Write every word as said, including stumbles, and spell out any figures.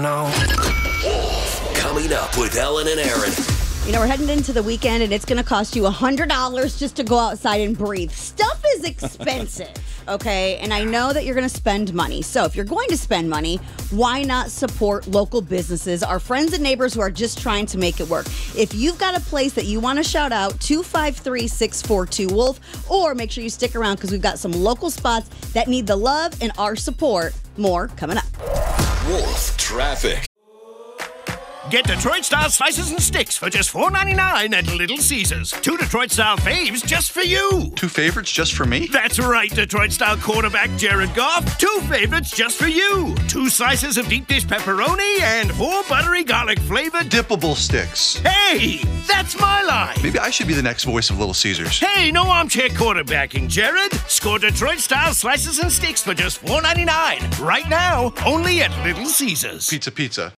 no. Coming up with Ellen and Aaron. You know, we're heading into the weekend, and it's going to cost you one hundred dollars just to go outside and breathe. Stuff is expensive, okay? And I know that you're going to spend money. So if you're going to spend money, why not support local businesses, our friends and neighbors who are just trying to make it work? If you've got a place that you want to shout out, two five three, six four two, WOLF, or make sure you stick around because we've got some local spots that need the love and our support. More coming up. Wolf Traffic. Get Detroit-style slices and sticks for just four ninety-nine at Little Caesars. Two Detroit-style faves just for you. Two favorites just for me? That's right, Detroit-style quarterback Jared Goff. Two favorites just for you. Two slices of deep dish pepperoni and four buttery garlic-flavored dippable sticks. Hey, that's my line. Maybe I should be the next voice of Little Caesars. Hey, no armchair quarterbacking, Jared. Score Detroit-style slices and sticks for just four ninety-nine. Right now, only at Little Caesars. Pizza, pizza.